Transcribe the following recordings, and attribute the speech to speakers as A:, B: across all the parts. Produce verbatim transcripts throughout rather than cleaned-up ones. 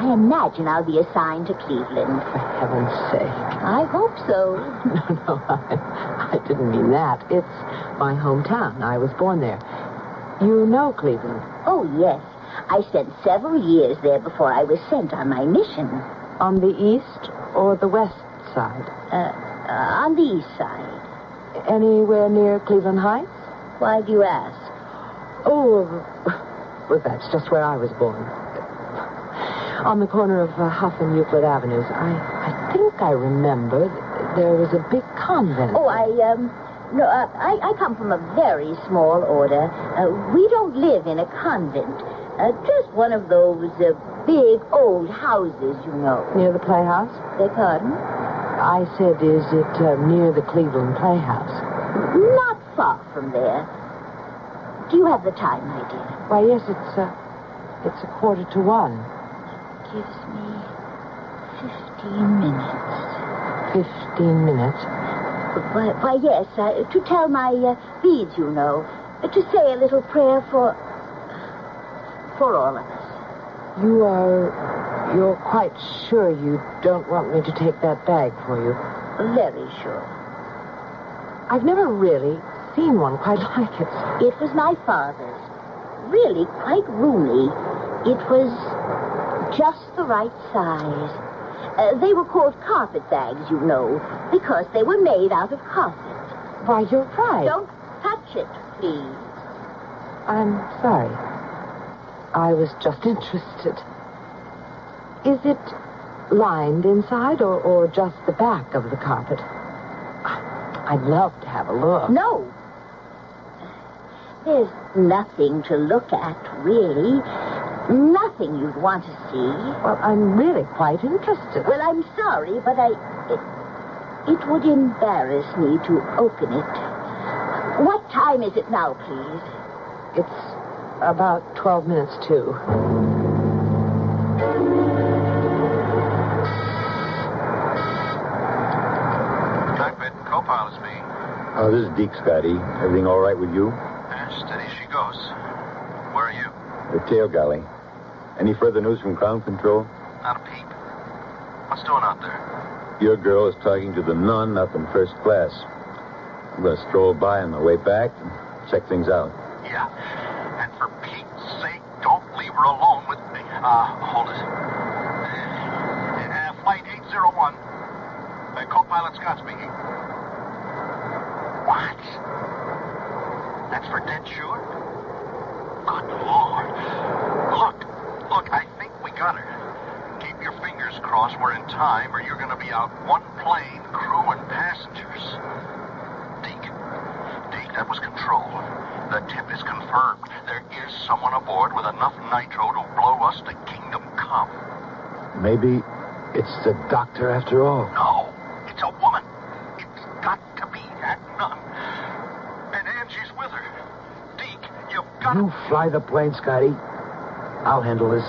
A: I imagine I'll be assigned to Cleveland.
B: For heaven's sake.
A: I hope so.
B: No, no, I, I didn't mean that. It's my hometown. I was born there. You know Cleveland?
A: Oh, yes. I spent several years there before I was sent on my mission.
B: On the east or the west side?
A: Uh, uh, on the east side.
B: Anywhere near Cleveland Heights?
A: Why do you ask?
B: Oh, well, that's just where I was born. On the corner of uh, Huff and Euclid Avenues. I, I think I remember there was a big convent.
A: Oh, I, um... No, uh, I, I come from a very small order. Uh, we don't live in a convent. Uh, just one of those uh, big old houses, you know.
B: Near the Playhouse?
A: Beg pardon?
B: I said, is it uh, near the Cleveland Playhouse?
A: Not far from there. Do you have the time, my dear?
B: Why, yes, it's, uh, it's a quarter to one.
A: Gives me fifteen minutes.
B: Fifteen minutes?
A: Why, why yes, uh, to tell my uh, beads, you know. Uh, to say a little prayer for... for all of us.
B: You are... You're quite sure you don't want me to take that bag for you?
A: Very sure.
B: I've never really seen one quite like it.
A: It was my father's. Really quite roomy. It was just the right size. Uh, they were called carpet bags, you know, because they were made out of carpet.
B: Why, you're right.
A: Don't touch it, please.
B: I'm sorry. I was just interested. Is it lined inside or, or just the back of the carpet? I'd love to have a look.
A: No. There's nothing to look at, really. Nothing you'd want to see.
B: Well, I'm really quite interested.
A: Well, I'm sorry, but I... It, it would embarrass me to open it. What time is it now, please?
B: It's about twelve minutes to.
C: Cockpit, co-pilot's me.
D: Oh, this is Deke, Scotty. Everything all right with you?
C: Eh, steady she goes. Where are you?
D: The tail galley. Any further news from ground control?
C: Not a peep. What's doing out there?
D: Your girl is talking to the nun up in first class. I'm going to stroll by on the way back and check things out.
C: Yeah. And for Pete's sake, don't leave her alone with me. Uh, hold it. Uh, uh, flight eight zero one. Uh, co-pilot Scott speaking. What? That's for dead sure? Good Lord. Look, look, I think we got her. Keep your fingers crossed we're in time or you're going to be out one plane, crew and passengers. Deke, Deke, that was control. The tip is confirmed. There is someone aboard with enough nitro to blow us to kingdom come.
D: Maybe it's the doctor after all.
C: No, it's a woman. It's got to be that nun. And Angie's with her. Deke, you've got
D: You
C: to...
D: fly the plane, Scotty. I'll handle this.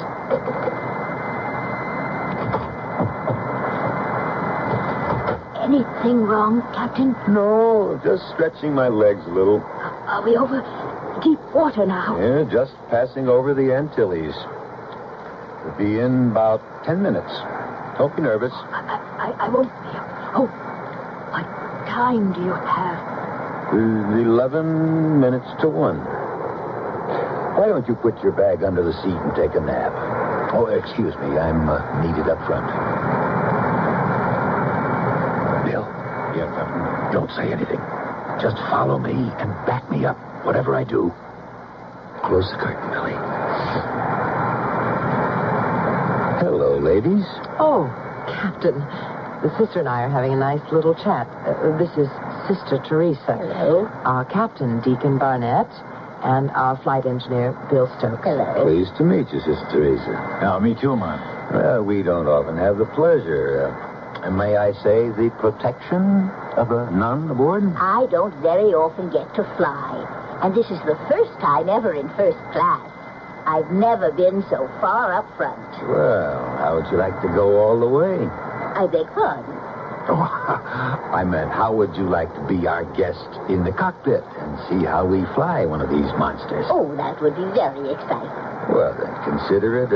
A: Anything wrong, Captain?
D: No, just stretching my legs a little.
A: Are we over deep water now?
D: Yeah, just passing over the Antilles. We'll be in about ten minutes. Don't be nervous.
A: I, I, I won't be. Oh, what time do you have?
D: Uh, Eleven minutes to one. Why don't you put your bag under the seat and take a nap? Oh, excuse me. I'm uh, needed up front. Bill. Yes, Captain. Don't say anything. Just follow me and back me up, whatever I do. Close the curtain, Billy. Hello, ladies.
B: Oh, Captain. The sister and I are having a nice little chat. Uh, this is Sister Teresa.
A: Hello.
B: Our captain, Deacon Barnett, and our flight engineer, Bill Stokes.
A: Hello.
D: Pleased to meet you, Sister Teresa.
E: Now, me too, man.
D: Well, we don't often have the pleasure, uh, may I say, the protection of a nun aboard?
A: I don't very often get to fly. And this is the first time ever in first class. I've never been so far up front.
D: Well, how would you like to go all the way?
A: I beg pardon.
D: Oh, I meant, how would you like to be our guest in the cockpit and see how we fly one of these monsters?
A: Oh, that would be very exciting.
D: Well, then, consider it